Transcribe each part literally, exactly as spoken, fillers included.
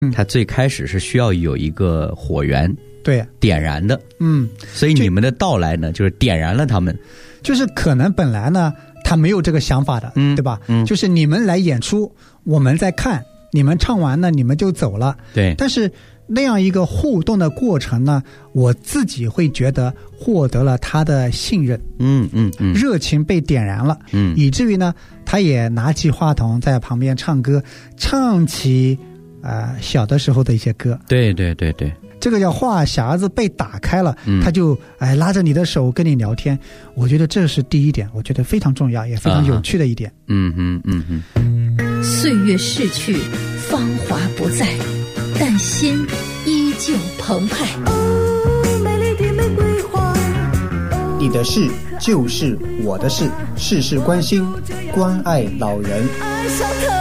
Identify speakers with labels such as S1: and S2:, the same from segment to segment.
S1: 它最开始是需要有一个火源
S2: 对
S1: 点燃的，
S2: 嗯，
S1: 所以你们的到来呢，就是点燃了他们。
S2: 就是可能本来呢，他没有这个想法的，
S1: 嗯，
S2: 对吧？
S1: 嗯，
S2: 就是你们来演出，我们在看，你们唱完了，你们就走了。
S1: 对，
S2: 但是那样一个互动的过程呢，我自己会觉得获得了他的信任，
S1: 嗯嗯嗯，
S2: 热情被点燃了，
S1: 嗯，
S2: 以至于呢，他也拿起话筒在旁边唱歌，唱起啊、呃、小的时候的一些歌。
S1: 对对对对，
S2: 这个叫话匣子被打开了，
S1: 嗯、
S2: 他就哎拉着你的手跟你聊天。我觉得这是第一点，我觉得非常重要，也非常有趣的一点。啊、
S1: 嗯嗯嗯嗯。
S3: 岁月逝去，芳华不再，但心依旧澎湃。
S4: 哦，美丽的玫瑰花。
S2: 你的事就是我的事，事事关心，关爱老人。
S4: 爱上他。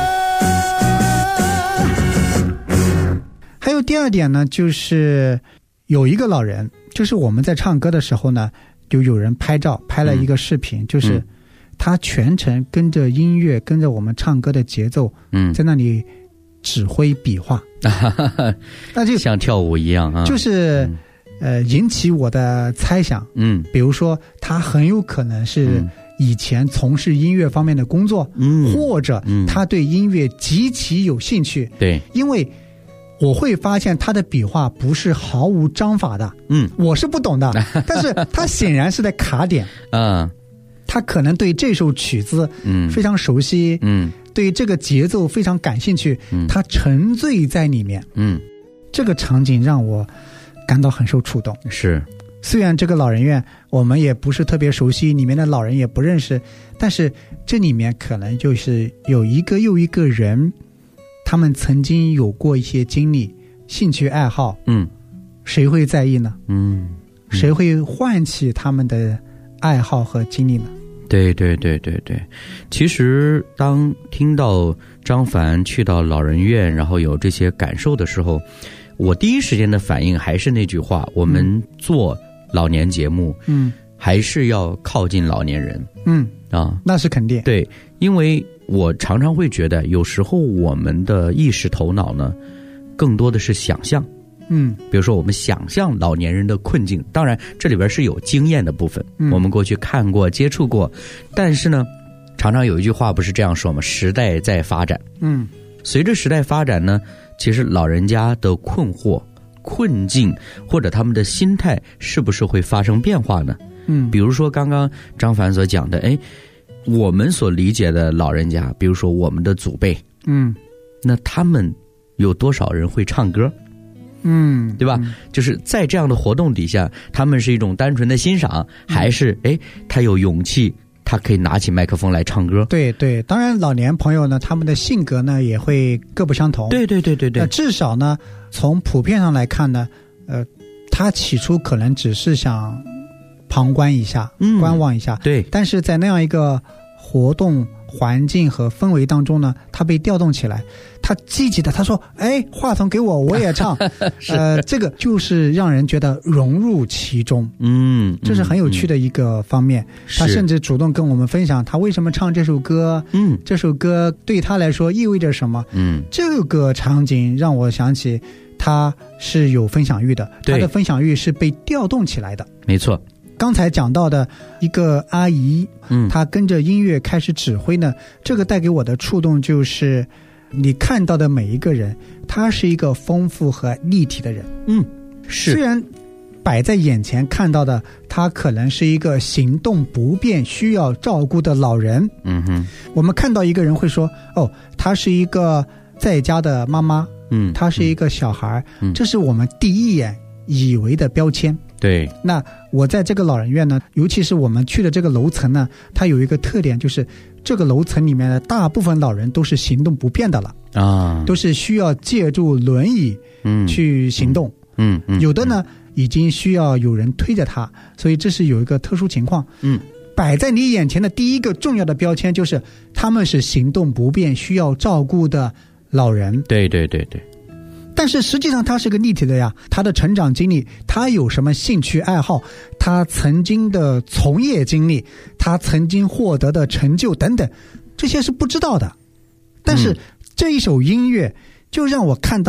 S2: 还有第二点呢，就是有一个老人，就是我们在唱歌的时候呢，就有人拍照拍了一个视频，嗯、就是他全程跟着音乐，跟着我们唱歌的节奏，嗯，在那里指挥比划，那就
S1: 像跳舞一样啊，
S2: 就是、嗯、呃引起我的猜想，嗯，比如说他很有可能是以前从事音乐方面的工作，嗯，或者他对音乐极其有兴趣，
S1: 对，
S2: 因为我会发现他的笔画不是毫无章法的，嗯，我是不懂的，但是他显然是在卡点，啊，他可能对这首曲子嗯非常熟悉，嗯，对这个节奏非常感兴趣，嗯，他沉醉在里面，嗯，这个场景让我感到很受触动。
S1: 是，
S2: 虽然这个老人院我们也不是特别熟悉，里面的老人也不认识，但是这里面可能就是有一个又一个人，他们曾经有过一些经历、兴趣爱好，嗯，谁会在意呢？嗯，谁会唤起他们的爱好和经历呢？
S1: 对对对对对，其实当听到张凡去到老人院，然后有这些感受的时候，我第一时间的反应还是那句话：我们做老年节目，嗯，还是要靠近老年人，
S2: 嗯啊，那是肯定。
S1: 对，因为我常常会觉得，有时候我们的意识头脑呢，更多的是想象。嗯，比如说我们想象老年人的困境，当然这里边是有经验的部分，嗯、我们过去看过、接触过，但是呢，常常有一句话不是这样说吗？时代在发展，嗯，随着时代发展呢，其实老人家的困惑、困境或者他们的心态是不是会发生变化呢？嗯，比如说刚刚张凡所讲的，哎，我们所理解的老人家，比如说我们的祖辈，嗯，那他们有多少人会唱歌？嗯，对吧？嗯、就是在这样的活动底下，他们是一种单纯的欣赏，嗯、还是哎，他有勇气，他可以拿起麦克风来唱歌？
S2: 对对，当然老年朋友呢，他们的性格呢也会各不相同。
S1: 对对对对对。
S2: 那至少呢，从普遍上来看呢，呃，他起初可能只是想旁观一下，嗯、观望一下。
S1: 对。但
S2: 是在那样一个活动环境和氛围当中呢，他被调动起来，他积极的，他说：“哎，话筒给我，我也唱。”呃，这个就是让人觉得融入其中，嗯，这是很有趣的一个方面。嗯、他甚至主动跟我们分享他为什么唱这首歌，嗯，这首歌对他来说意味着什么，嗯，这个场景让我想起他是有分享欲的，他的分享欲是被调动起来的，
S1: 没错。
S2: 刚才讲到的一个阿姨，嗯，她跟着音乐开始指挥呢，这个带给我的触动就是，你看到的每一个人，他是一个丰富和立体的人，嗯，是。虽然摆在眼前看到的，他可能是一个行动不便、需要照顾的老人，嗯哼，我们看到一个人会说，哦，他是一个在家的妈妈，嗯，他是一个小孩，嗯，这是我们第一眼以为的标签。
S1: 对，
S2: 那我在这个老人院呢，尤其是我们去的这个楼层呢，它有一个特点，就是这个楼层里面的大部分老人都是行动不便的了啊，都是需要借助轮椅嗯去行动，嗯 嗯, 嗯，有的呢、嗯、已经需要有人推着他，所以这是有一个特殊情况。嗯，摆在你眼前的第一个重要的标签就是他们是行动不便、需要照顾的老人。
S1: 对对对对。
S2: 但是实际上他是个立体的呀，他的成长经历，他有什么兴趣爱好，他曾经的从业经历，他曾经获得的成就等等，这些是不知道的。但是这一首音乐就让我看到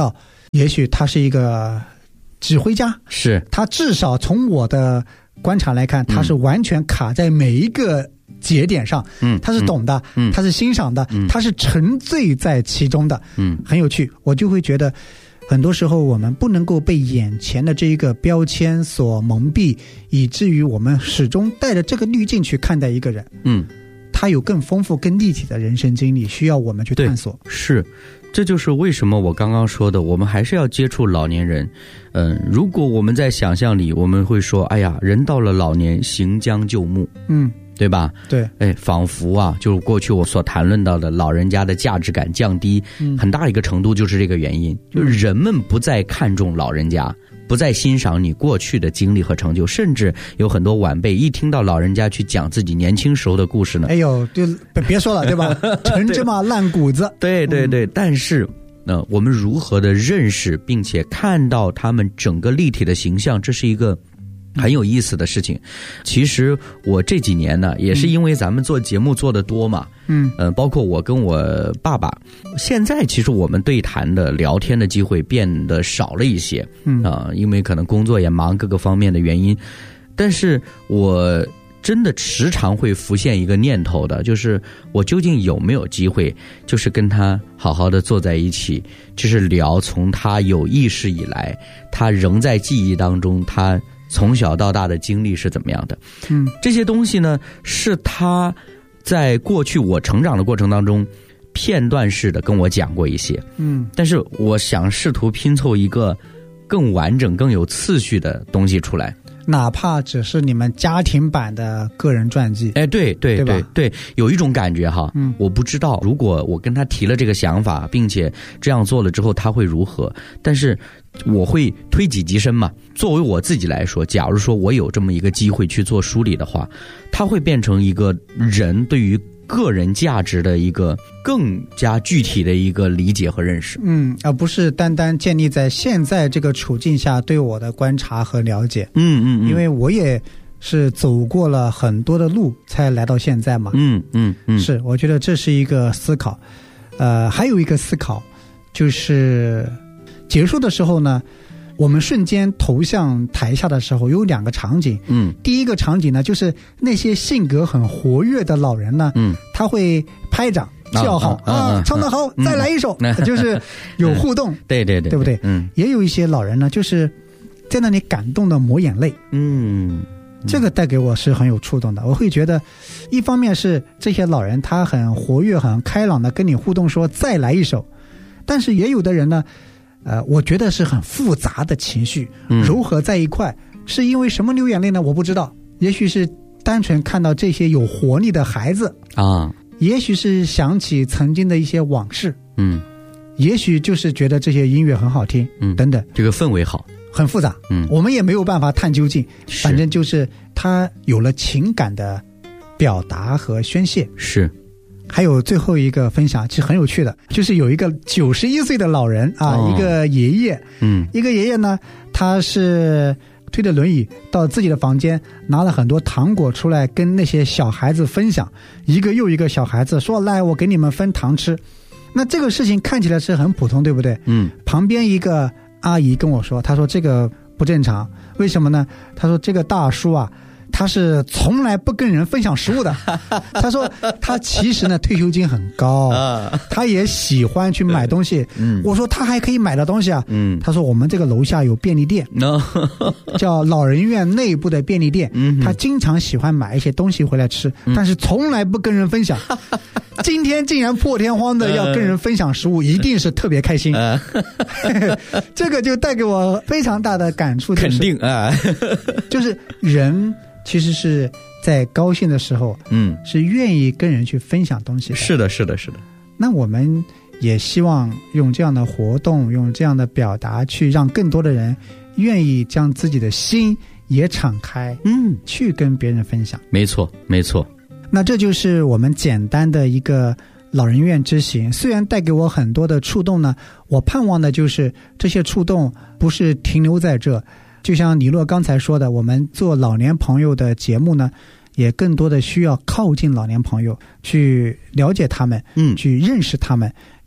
S2: 也许他是一个指挥家，
S1: 是
S2: 他至少从我的观察来看，他是完全卡在每一个节点上，嗯，他是懂的，嗯，他是欣赏的，嗯，他是沉醉在其中的，嗯，很有趣。我就会觉得很多时候我们不能够被眼前的这一个标签所蒙蔽，以至于我们始终带着这个滤镜去看待一个人，嗯，他有更丰富更立体的人生经历，需要我们去探索。
S1: 是，这就是为什么我刚刚说的，我们还是要接触老年人。嗯，如果我们在想象里，我们会说，哎呀，人到了老年，行将就木，嗯，对吧？
S2: 对，
S1: 哎，仿佛啊，就是过去我所谈论到的老人家的价值感降低，嗯，很大一个程度就是这个原因，就是人们不再看重老人家。不再欣赏你过去的经历和成就，甚至有很多晚辈一听到老人家去讲自己年轻时候的故事呢，
S2: 哎呦，就别说了，对吧？陈芝麻烂谷子。
S1: 对对对，嗯、但是呢、呃，我们如何的认识并且看到他们整个立体的形象，这是一个很有意思的事情。其实我这几年呢，也是因为咱们做节目做得多嘛，嗯，呃，包括我跟我爸爸，现在其实我们对谈的聊天的机会变得少了一些，嗯啊、呃，因为可能工作也忙，各个方面的原因。但是我真的时常会浮现一个念头的，就是我究竟有没有机会，就是跟他好好的坐在一起，就是聊从他有意识以来，他仍在记忆当中，他从小到大的经历是怎么样的？嗯，这些东西呢，是他在过去我成长的过程当中片段式的跟我讲过一些。嗯，但是我想试图拼凑一个更完整、更有次序的东西出来。
S2: 哪怕只是你们家庭版的个人传记，
S1: 哎，对对对 对, 对，有一种感觉哈，嗯，我不知道如果我跟他提了这个想法，并且这样做了之后他会如何，但是我会推己及身嘛。作为我自己来说，假如说我有这么一个机会去做梳理的话，它会变成一个人对于个人价值的一个更加具体的一个理解和认识，
S2: 嗯，而不是单单建立在现在这个处境下对我的观察和了解，
S1: 嗯嗯，嗯
S2: 因为我也是走过了很多的路才来到现在嘛，
S1: 嗯嗯嗯，
S2: 是，我觉得这是一个思考，呃，还有一个思考就是结束的时候呢。我们瞬间投向台下的时候有两个场景，嗯，第一个场景呢，就是那些性格很活跃的老人呢，嗯，他会拍掌叫好 啊, 啊, 啊，唱得好、嗯，再来一首，嗯、就是有互动，
S1: 对对对，
S2: 对不对？嗯，也有一些老人呢，就是在那里感动的抹眼泪，嗯，这个带给我是很有触动的。我会觉得，一方面是这些老人他很活跃、很开朗的跟你互动说再来一首，但是也有的人呢。呃，我觉得是很复杂的情绪糅合在一块、嗯、是因为什么流眼泪呢？我不知道，也许是单纯看到这些有活力的孩子啊，也许是想起曾经的一些往事，嗯，也许就是觉得这些音乐很好听，嗯，等等，
S1: 这个氛围好，
S2: 很复杂，嗯，我们也没有办法探究竟，反正就是他有了情感的表达和宣泄，
S1: 是。
S2: 还有最后一个分享其实很有趣的，就是有一个九十一岁的老人啊、哦，一个爷爷，嗯，一个爷爷呢，他是推着轮椅到自己的房间，拿了很多糖果出来跟那些小孩子分享，一个又一个小孩子说来我给你们分糖吃。那这个事情看起来是很普通，对不对？嗯，旁边一个阿姨跟我说，她说这个不正常，为什么呢？她说这个大叔啊他是从来不跟人分享食物的。他说他其实呢退休金很高，他也喜欢去买东西。嗯、我说他还可以买的东西啊。嗯、他说我们这个楼下有便利店，叫老人院内部的便利店。嗯、他经常喜欢买一些东西回来吃，嗯、但是从来不跟人分享。今天竟然破天荒的要跟人分享食物，一定是特别开心。这个就带给我非常大的感触，就是、
S1: 肯定啊，
S2: 就是人其实是在高兴的时候，嗯，是愿意跟人去分享东西的。
S1: 是的，是的，是的。
S2: 那我们也希望用这样的活动，用这样的表达，去让更多的人愿意将自己的心也敞开，嗯，去跟别人分享。
S1: 没错，没错。
S2: 那这就是我们简单的一个老人院之行，虽然带给我很多的触动呢，我盼望的就是这些触动不是停留在这。就像李洛刚才说的，我们做老年朋友的节目呢，也更多的需要靠近老年朋友，去了解他们，嗯，去认识他们，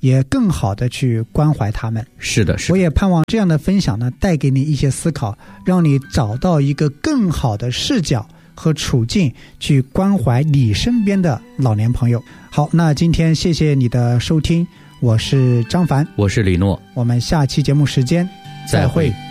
S2: 也更好的去关怀他们。
S1: 是的，是的。
S2: 我也盼望这样的分享呢，带给你一些思考，让你找到一个更好的视角和处境去关怀你身边的老年朋友。好，那今天谢谢你的收听，我是张凡，
S1: 我是李诺，
S2: 我们下期节目时间再会。